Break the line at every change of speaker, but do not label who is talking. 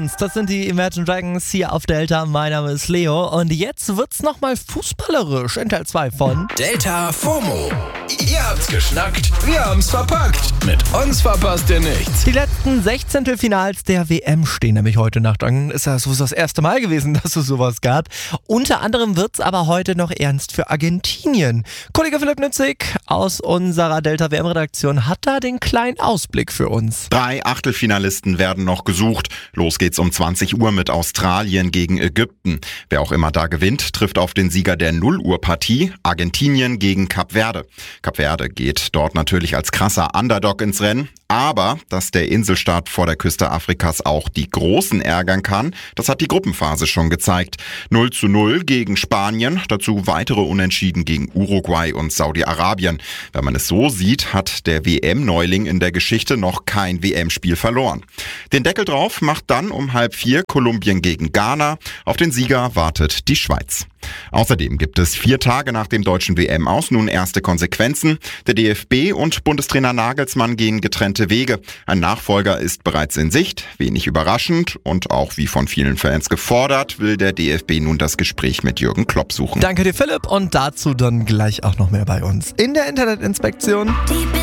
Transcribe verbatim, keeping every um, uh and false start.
Dance, das sind die Imagine Dragons hier auf Delta. Mein Name ist Leo und jetzt wird's nochmal fußballerisch in Teil zwei von
Delta FOMO. Ihr habt's geschnackt, wir haben's verpackt. Mit uns verpasst ihr nichts.
Die letzten Sechzehntelfinals der W M stehen nämlich heute Nacht an. Ist ja sowieso das erste Mal gewesen, dass es sowas gab. Unter anderem wird's aber heute noch ernst für Argentinien. Kollege Philipp Nützig aus unserer Delta W M-Redaktion hat da den kleinen Ausblick für uns.
Drei Achtelfinalisten werden noch gesucht. Los geht's um zwanzig Uhr mit Australien gegen Ägypten. Wer auch immer da gewinnt, trifft auf den Sieger der null Uhr Partie, Argentinien gegen Kap Verde. Kap Verde geht dort natürlich als krasser Underdog ins Rennen. Aber dass der Inselstaat vor der Küste Afrikas auch die Großen ärgern kann, das hat die Gruppenphase schon gezeigt. null zu null gegen Spanien, dazu weitere Unentschieden gegen Uruguay und Saudi-Arabien. Wenn man es so sieht, hat der W M-Neuling in der Geschichte noch kein W M-Spiel verloren. Den Deckel drauf macht dann um halb vier Kolumbien gegen Ghana. Auf den Sieger wartet die Schweiz. Außerdem gibt es vier Tage nach dem deutschen W M-Aus nun erste Konsequenzen. Der D F B und Bundestrainer Nagelsmann gehen getrennte Wege. Ein Nachfolger ist bereits in Sicht. Wenig überraschend und auch wie von vielen Fans gefordert, will der D F B nun das Gespräch mit Jürgen Klopp suchen.
Danke dir, Philipp, und dazu dann gleich auch noch mehr bei uns in der Internetinspektion.